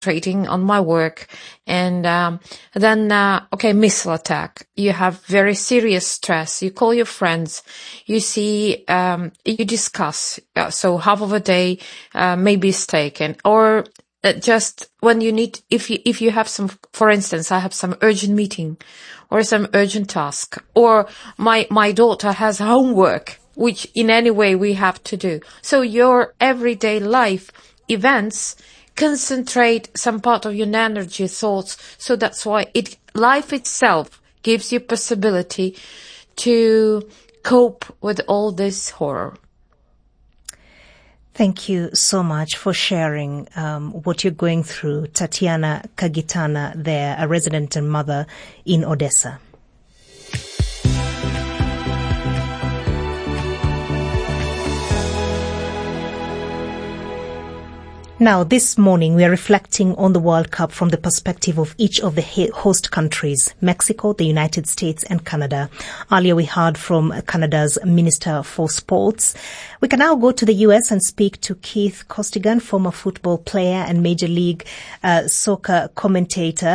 concentrating on my work. And then, missile attack. You have very serious stress. You call your friends. You see, you discuss. So half of a day maybe is taken. Or just when you need, if you have some, for instance, I have some urgent meeting or some urgent task, or my daughter has homework, which in any way we have to do. So your everyday life events concentrate some part of your energy, thoughts. So that's why life itself gives you possibility to cope with all this horror. Thank you so much for sharing what you're going through. Tatiana Kagitana there, a resident and mother in Odessa. Now, this morning, we are reflecting on the World Cup from the perspective of each of the host countries, Mexico, the United States, and Canada. Earlier, we heard from Canada's Minister for Sports. We can now go to the U.S. and speak to Keith Costigan, former football player and Major League Soccer commentator.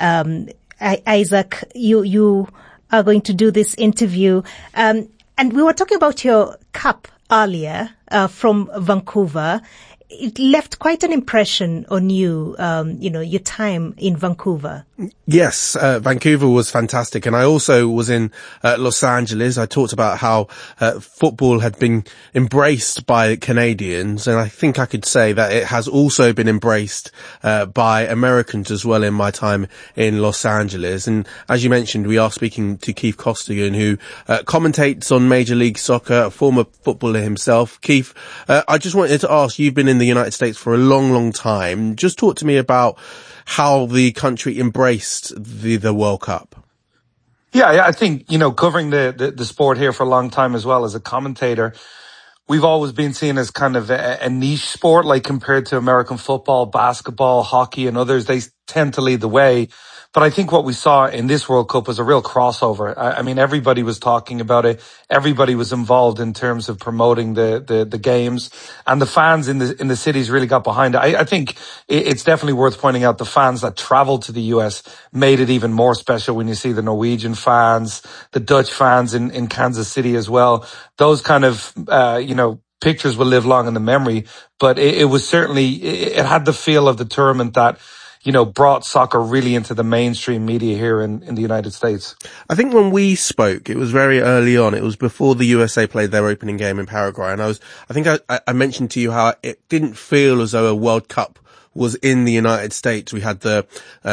Isaac, you are going to do this interview. And we were talking about your cup earlier from Vancouver. It left quite an impression on you, your time in Vancouver. Yes, Vancouver was fantastic. And I also was in Los Angeles. I talked about how football had been embraced by Canadians. And I think I could say that it has also been embraced by Americans as well in my time in Los Angeles. And as you mentioned, we are speaking to Keith Costigan, who commentates on Major League Soccer, a former footballer himself. Keith, I just wanted to ask, you've been in the United States for a long, long time. Just talk to me about how the country embraced the World Cup. Yeah, I think, covering the sport here for a long time as well as a commentator, we've always been seen as kind of a niche sport, like compared to American football, basketball, hockey and others. They tend to lead the way. But I think what we saw in this World Cup was a real crossover. I mean, everybody was talking about it. Everybody was involved in terms of promoting the games, and the fans in the cities really got behind it. I think it's definitely worth pointing out the fans that traveled to the US made it even more special when you see the Norwegian fans, the Dutch fans in Kansas City as well. Those kind of, pictures will live long in the memory, but it was certainly, it had the feel of the tournament that, brought soccer really into the mainstream media here in the United States. I think when we spoke, it was very early on. It was before the USA played their opening game in Paraguay. And I mentioned to you how it didn't feel as though a World Cup was in the United States. We had the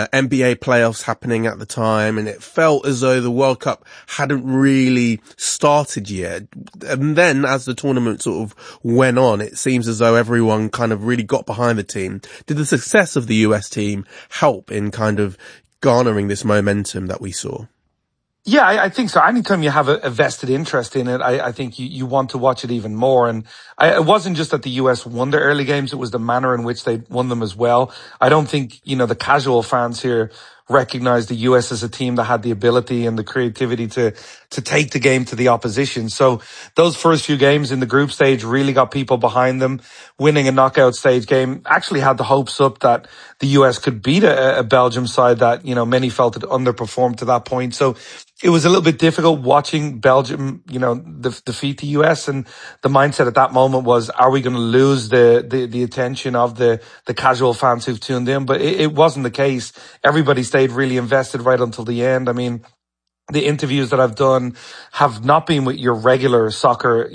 NBA playoffs happening at the time, and it felt as though the World Cup hadn't really started yet. And then as the tournament sort of went on, it seems as though everyone kind of really got behind the team. Did the success of the US team help in kind of garnering this momentum that we saw? Yeah, I think so. Anytime you have a vested interest in it, I think you want to watch it even more. And it wasn't just that the US won their early games, it was the manner in which they won them as well. I don't think, the casual fans here recognized the US as a team that had the ability and the creativity to take the game to the opposition. So those first few games in the group stage really got people behind them. Winning a knockout stage game actually had the hopes up that the US could beat a Belgium side that, many felt had underperformed to that point. So it was a little bit difficult watching Belgium, defeat the US, and the mindset at that moment was, are we going to lose the attention of the casual fans who've tuned in? But it wasn't the case. Everybody stayed really invested right until the end. I mean, the interviews that I've done have not been with your regular soccer,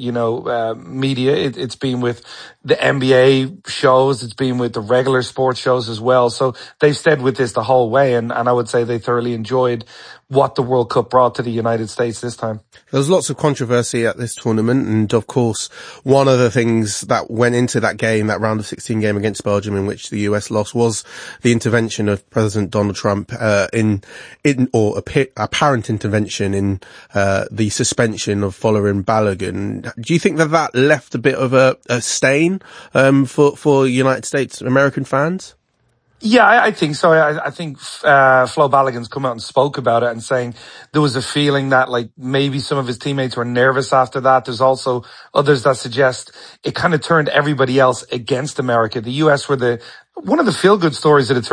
media. It's been with the NBA shows. It's been with the regular sports shows as well. So they've stayed with this the whole way. And I would say they thoroughly enjoyed what the World Cup brought to the United States this time. There was lots of controversy at this tournament, and of course, one of the things that went into that game, that round of 16 game against Belgium, in which the US lost, was the intervention of President Donald Trump apparent intervention in the suspension of Folarin Balogun. Do you think that left a bit of a stain for United States American fans? Yeah, I think so. I think Flo Balogun's come out and spoke about it and saying there was a feeling that maybe some of his teammates were nervous after that. There's also others that suggest it kind of turned everybody else against America. The US were one of the feel-good stories that it's